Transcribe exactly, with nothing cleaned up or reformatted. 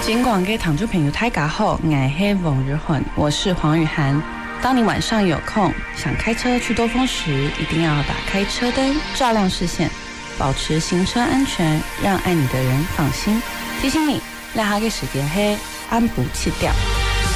尽管给糖珠朋友太嘎后，爱黑王日混，我是黄雨涵。当你晚上有空想开车去兜风时，一定要打开车灯，照亮视线，保持行车安全，让爱你的人放心。提醒你，让他给时间黑，安不弃掉。